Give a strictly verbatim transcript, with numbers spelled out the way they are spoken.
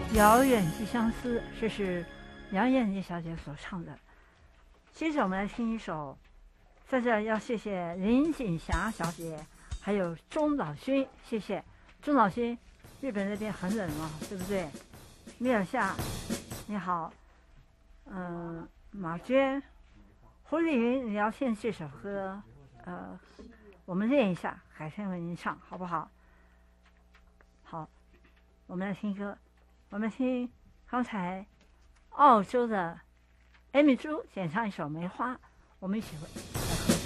遥远寄相思，这是杨燕妮小姐所唱的。接着我们来听一首，在这要谢谢林锦霞小姐，还有钟老勋，谢谢钟老勋。日本那边很冷啊，对不对？米尔夏，你好，嗯、呃，马娟，胡丽云，你要献这首歌，呃，我们练一下，改天为您唱，好不好？好，我们来听歌，我们听刚才澳洲的艾米珠演唱一首《梅花》，我们一起会。